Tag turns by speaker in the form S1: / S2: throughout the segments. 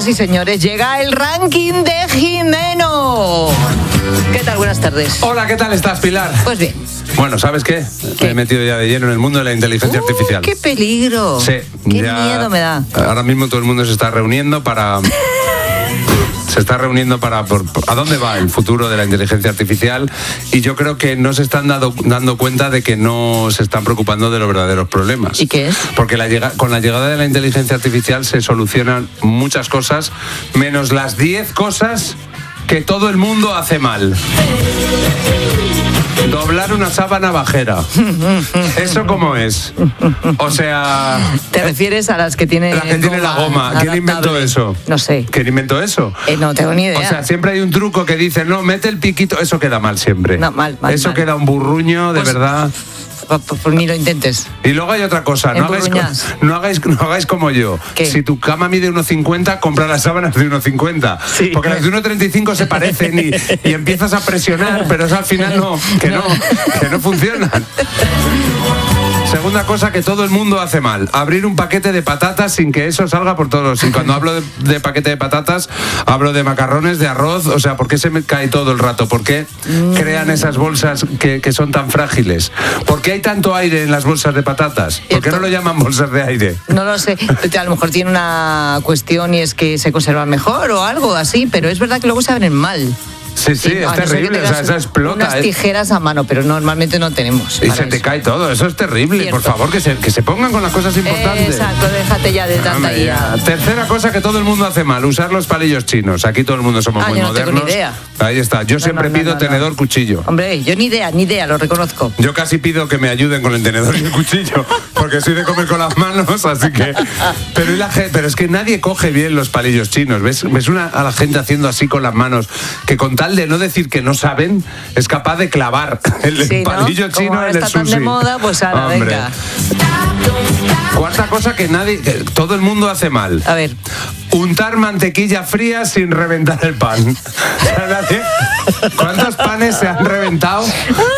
S1: Señoras y señores, llega el ranking de Jimeno. ¿Qué tal? Buenas tardes.
S2: Hola, ¿qué tal estás, Pilar?
S1: Pues bien.
S2: Bueno, ¿sabes qué? Me he metido ya de lleno en el mundo de la inteligencia artificial.
S1: ¡Qué peligro!
S2: Sí.
S1: ¡Qué miedo me da!
S2: Ahora mismo todo el mundo se está reuniendo para... ¿A dónde va el futuro de la inteligencia artificial? Y yo creo que no se están dando cuenta de que no se están preocupando de los verdaderos problemas.
S1: ¿Y qué es?
S2: Porque con la llegada de la inteligencia artificial se solucionan muchas cosas, menos las 10 cosas que todo el mundo hace mal. Doblar una sábana bajera. ¿Eso cómo es? O sea...
S1: ¿Te refieres a las que tiene
S2: la que tiene la goma? ¿Quién inventó eso?
S1: No sé.
S2: ¿Quién inventó eso?
S1: No tengo ni idea.
S2: O sea, siempre hay un truco que dice, no, mete el piquito. Eso queda mal siempre.
S1: No, mal.
S2: Eso queda un burruño, de verdad.
S1: Pues ni lo intentes.
S2: Y luego hay otra cosa, no hagáis como yo.
S1: ¿Qué?
S2: Si tu cama mide 1,50, compra las sábanas de 1,50. Sí. Porque las de 1,35 se parecen y empiezas a presionar, pero eso al final que no funcionan. Segunda cosa que todo el mundo hace mal, abrir un paquete de patatas sin que eso salga por todos. Y cuando hablo de paquete de patatas, hablo de macarrones, de arroz. O sea, ¿por qué se me cae todo el rato? ¿Por qué crean esas bolsas que son tan frágiles? ¿Por qué hay tanto aire en las bolsas de patatas? ¿Por qué no lo llaman bolsas de aire?
S1: No lo sé, a lo mejor tiene una cuestión y es que se conservan mejor o algo así, pero es verdad que luego se abren mal.
S2: Sí, es terrible, o sea, esa explota.
S1: Unas tijeras a mano, pero normalmente no tenemos.
S2: Y se te cae todo, eso es terrible.
S1: Cierto.
S2: Por favor, que se pongan con las cosas importantes.
S1: Exacto, déjate ya de tanta idea.
S2: Tercera cosa que todo el mundo hace mal, usar los palillos chinos. Aquí todo el mundo somos muy modernos.
S1: Tengo ni idea.
S2: Ahí está, yo siempre pido tenedor, cuchillo.
S1: Hombre, yo ni idea, lo reconozco.
S2: Yo casi pido que me ayuden con el tenedor y el cuchillo, porque soy de comer con las manos, así que... Pero es que nadie coge bien los palillos chinos. ¿Ves a la gente haciendo así con las manos, que con tal de no decir que no saben, es capaz de clavar el palillo chino
S1: como
S2: en el
S1: está
S2: sushi.
S1: Tan de moda, pues ahora, venga.
S2: Cuarta cosa que todo el mundo hace mal.
S1: A ver.
S2: Untar mantequilla fría sin reventar el pan. ¿Cuántos panes se han reventado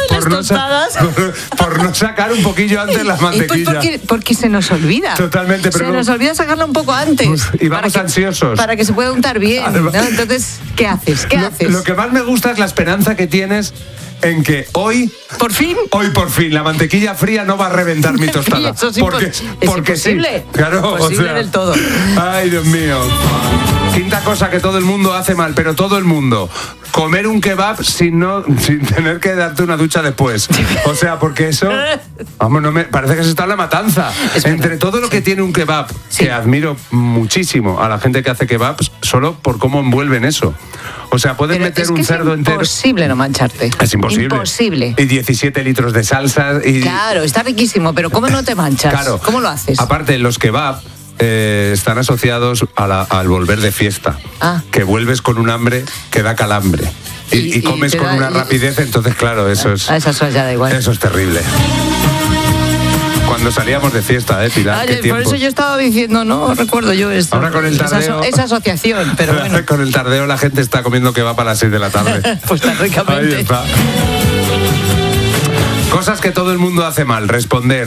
S2: por no sacar un poquillo antes las mantequillas?
S1: Pues porque se nos olvida.
S2: Totalmente.
S1: Se nos olvida sacarla un poco antes.
S2: Y vamos ansiosos.
S1: Para que se pueda untar bien, ¿no? Entonces, ¿qué haces?
S2: Lo que más me gusta es la esperanza que tienes en que hoy por fin la mantequilla fría no va a reventar mi tostada.
S1: Eso es
S2: porque
S1: imposible.
S2: Sí. Claro,
S1: imposible del todo.
S2: Ay, Dios mío. Quinta cosa que todo el mundo hace mal, pero todo el mundo: comer un kebab sin tener que darte una ducha después. O sea, porque eso, vamos, parece que se está en la matanza. Entre todo lo que tiene un kebab, que admiro muchísimo a la gente que hace kebabs, solo por cómo envuelven eso. O sea, puedes meter un cerdo entero.
S1: Es imposible no mancharte.
S2: Es imposible.
S1: Imposible.
S2: Y 17 litros de salsa.
S1: Claro, está riquísimo, pero ¿cómo no te manchas?
S2: Claro.
S1: ¿Cómo lo haces?
S2: Aparte, los kebab están asociados al volver de fiesta. Que vuelves con un hambre que da calambre. Y comes con una rapidez, entonces, claro, eso es...
S1: A esas horas ya da igual.
S2: Eso es terrible. Cuando salíamos de fiesta, Pilar, ¿qué tiempo?
S1: Por eso yo estaba diciendo, no recuerdo yo esto.
S2: Ahora con el tardeo...
S1: Esa asociación, pero bueno.
S2: Con el tardeo la gente está comiendo kebab a las 6 de la tarde.
S1: Pues tan ricamente.
S2: Ahí está. Cosas que todo el mundo hace mal, responder.